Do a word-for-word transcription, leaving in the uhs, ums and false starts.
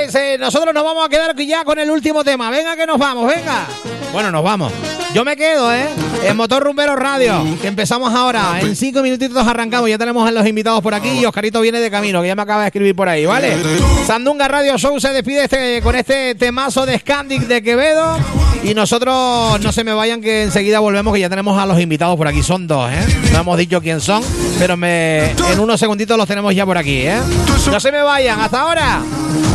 Pues eh, nosotros nos vamos a quedar aquí ya con el último tema. Venga que nos vamos, venga. Bueno, nos vamos. Yo me quedo, ¿eh? En Motor Rumbero Radio, que empezamos ahora. En cinco minutitos arrancamos. Ya tenemos a los invitados por aquí y Oscarito viene de camino, que ya me acaba de escribir por ahí, ¿vale? Sandunga Radio Show se despide este, con este temazo de Scandic de Quevedo. Y nosotros no se me vayan, que enseguida volvemos, que ya tenemos a los invitados por aquí. Son dos, ¿eh? No hemos dicho quién son, pero me, en unos segunditos los tenemos ya por aquí, ¿eh? No se me vayan. Hasta ahora.